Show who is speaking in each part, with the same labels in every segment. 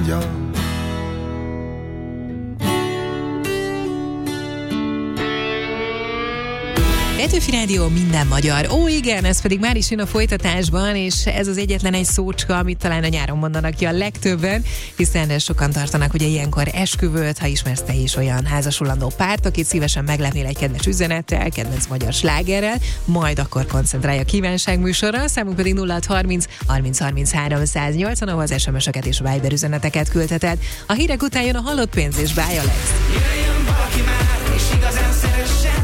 Speaker 1: Petőfi Rádió, minden magyar. Ó, igen, ez pedig már is jön a folytatásban, és ez az egyetlen egy szócska, amit talán a nyáron mondanak ki a legtöbben, hiszen sokan tartanak ugye ilyenkor esküvőt, ha ismersz te is olyan házasulandó párt, akit szívesen meglepnél egy kedves üzenettel, kedvenc magyar slágerrel, majd akkor koncentrálj a kívánság műsorra, számunk pedig 0630 30 33 180, ahol az SMS-eket és Viber üzeneteket küldheted. A hírek után jön a halott pénz és Bája lesz.
Speaker 2: Jöjjön valaki már, és igazán szeressen.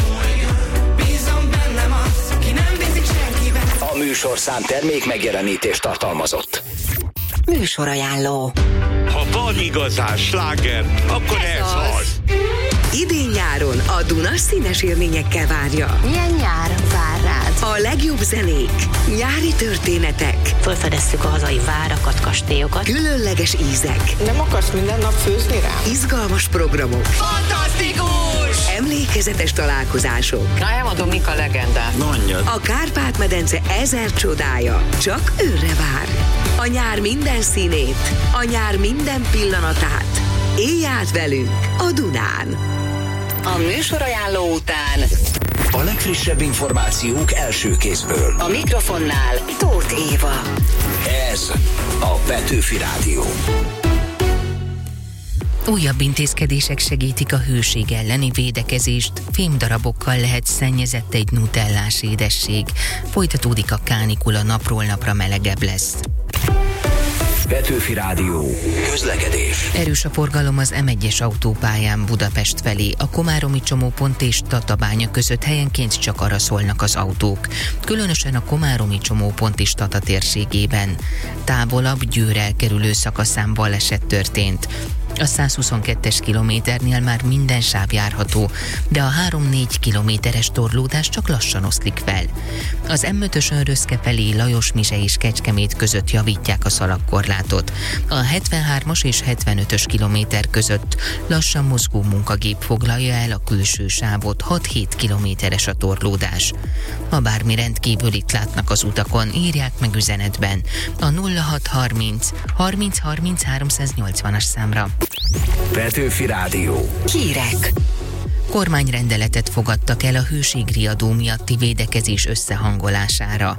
Speaker 3: A műsorszám termék megjelenítést tartalmazott.
Speaker 4: Műsorajánló.
Speaker 5: Ha van igazán sláger, akkor ez az.
Speaker 4: Idén-nyáron a Duna színes élményekkel várja.
Speaker 6: Milyen nyár vár rád?
Speaker 4: A legjobb zenék, nyári történetek,
Speaker 6: Fölfedeztük a hazai várakat, kastélyokat.
Speaker 4: különleges ízek,
Speaker 7: Nem akarsz minden nap főzni rám?
Speaker 4: izgalmas programok,
Speaker 2: Fantasztikus!
Speaker 4: emlékezetes találkozások.
Speaker 7: Na, elmondom, mik a legendák.
Speaker 4: A Kárpát-medence 1000 csodája csak őre vár. A nyár minden színét, a nyár minden pillanatát. Élj át velünk a Dunán.
Speaker 6: A műsorajánló után
Speaker 3: A legfrissebb információk első kézből.
Speaker 6: a mikrofonnál Tóth Éva.
Speaker 3: Ez a Petőfi Rádió.
Speaker 8: Újabb intézkedések segítik a hőség elleni védekezést, fémdarabokkal lehet szennyezett egy nutellás édesség. Folytatódik a kánikula, napról napra melegebb lesz.
Speaker 3: Petőfi Rádió. Közlekedés.
Speaker 8: Erős a forgalom az M1-es autópályán Budapest felé, a Komáromi csomópont és Tatabánya között helyenként csak arra szólnak az autók. Különösen a Komáromi csomópont és Tata térségében. Távolabb Győr elkerülő szakaszán baleset történt. A 122-es kilométernél már minden sáv járható, de a 3-4 kilométeres torlódás csak lassan oszlik fel. Az M5-ösön Röszke felé Lajos-Mizse és Kecskemét között javítják a szalagkorlátot. A 73-as és 75-ös kilométer között lassan mozgó munkagép foglalja el a külső sávot, 6-7 kilométeres a torlódás. Ha bármi rendkívülit látnak az utakon, írják meg üzenetben a 0630 30 30 380-as számra.
Speaker 3: Petőfi Rádió.
Speaker 4: Hírek.
Speaker 8: Kormányrendeletet fogadtak el a hőségriadó miatti védekezés összehangolására.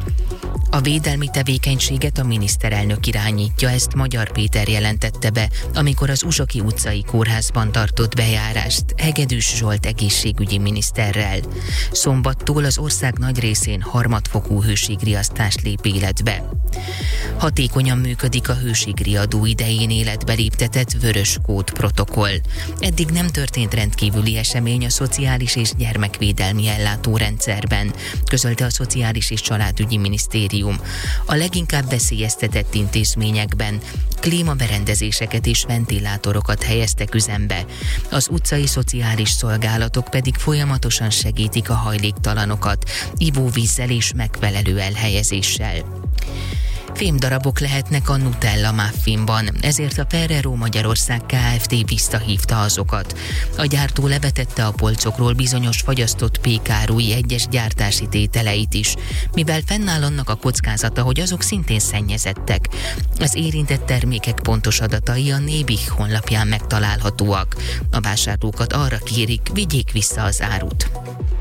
Speaker 8: A védelmi tevékenységet a miniszterelnök irányítja, ezt Magyar Péter jelentette be, amikor az Uzsoki utcai kórházban tartott bejárást Hegedűs Zsolt egészségügyi miniszterrel. Szombattól az ország nagy részén harmadfokú hőségriasztás lép életbe. Hatékonyan működik a hőségriadó idején életbe léptetett vörös kód protokoll. Eddig nem történt rendkívüli esemény a Szociális és Gyermekvédelmi Ellátórendszerben, közölte a Szociális és Családügyi Minisztérium. A leginkább veszélyeztetett intézményekben klímaberendezéseket és ventilátorokat helyeztek üzembe. Az utcai szociális szolgálatok pedig folyamatosan segítik a hajléktalanokat, ivóvízzel és megfelelő elhelyezéssel. Fémdarabok lehetnek a Nutella muffinban, ezért a Ferrero Magyarország Kft. Visszahívta azokat. A gyártó levetette a polcokról bizonyos fagyasztott pékárúj egyes gyártási tételeit is, mivel fennáll annak a kockázata, hogy azok szintén szennyezettek. Az érintett termékek pontos adatai a Nébih honlapján megtalálhatóak. A vásárlókat arra kérik, vigyék vissza az árut.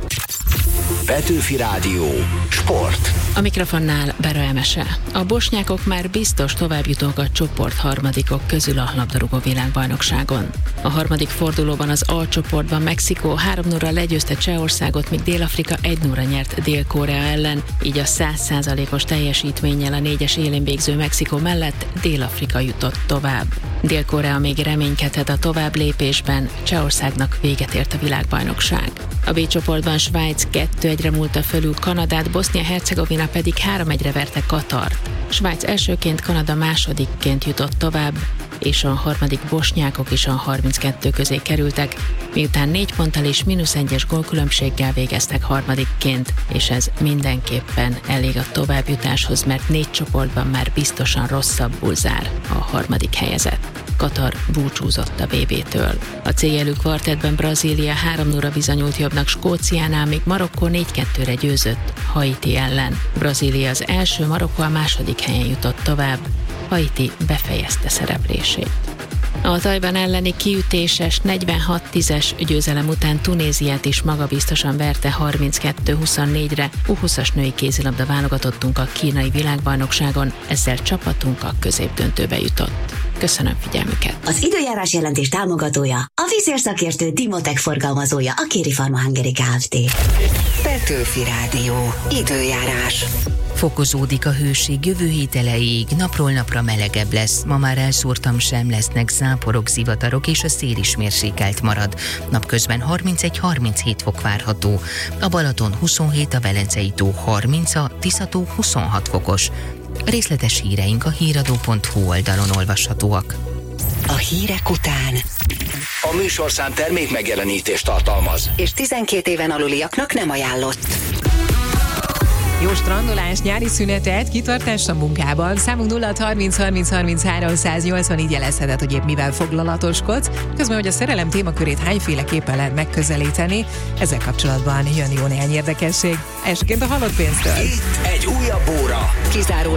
Speaker 3: Petőfi Rádió. Sport.
Speaker 9: A mikrofonnál Bera Emese. A bosnyákok már biztos továbbjutók a csoport harmadikok közül a labdarúgó világbajnokságon. A harmadik fordulóban az A csoportban Mexikó 3-0-ra legyőzte Csehországot, míg Dél-Afrika 1-0-ra nyert Dél-Korea ellen, így a 100%-os teljesítménnyel a 4-es élén végző Mexikó mellett Dél-Afrika jutott tovább. Dél-Korea még reménykedhet a tovább lépésben, Csehországnak véget ért a világbajnokság. A B csoportban Svájc 2-1-re múlta fölül Kanadát, Bosznia-Hercegovina pedig 3-1-re verte Katart. Svájc elsőként, Kanada másodikként jutott tovább, és a harmadik bosnyákok is a 32 közé kerültek, miután 4 ponttal és -1-es gólkülönbséggel végeztek harmadikként, és ez mindenképpen elég a továbbjutáshoz, mert 4 csoportban már biztosan rosszabbul zár a harmadik helyezett. Katar búcsúzott a VB-től. A C-jelű kvartettben Brazília 3-0-ra bizonyult jobbnak Skóciánál, míg Marokkó 4-2-re győzött Haiti ellen. Brazília az első, Marokkó a második helyen jutott tovább. Haiti befejezte szereplését. A Tajvan elleni kiütéses 46-10-es győzelem után Tunéziát is magabiztosan verte 32-24-re U20-as női kézilabda válogatottunk a kínai világbajnokságon, ezzel csapatunk a középdöntőbe jutott. Köszönöm figyelmüket!
Speaker 10: Az időjárás jelentés támogatója, a vízérszakértő Dimotech forgalmazója, a Kéri Pharma Hungary Kft.
Speaker 6: Petőfi Rádió. Időjárás.
Speaker 8: Fokozódik a hőség, jövő hét elejéig napról napra melegebb lesz. Ma már elszórtan sem lesznek záporok, zivatarok, és a szél is mérsékelt marad. Napközben 31-37 fok várható. A Balaton 27, a Velencei tó 30, a Tisza-tó 26 fokos. Részletes híreink a híradó.hu oldalon olvashatóak.
Speaker 6: A hírek után.
Speaker 3: A műsorszám termék megjelenítést tartalmaz.
Speaker 6: És 12 éven aluliaknak nem ajánlott.
Speaker 1: Jó strandolás, nyári szünetet, kitartás a munkában. Számunk 0-30-30-33-180, így jelezheted, hogy épp mivel foglalatoskodsz. Közben, hogy a szerelem témakörét hányféleképpen lehet megközelíteni, ezzel kapcsolatban jön jó néhány érdekesség. Elsőként a halott pénztől.
Speaker 3: Itt egy újabb óra.
Speaker 6: Kizárólag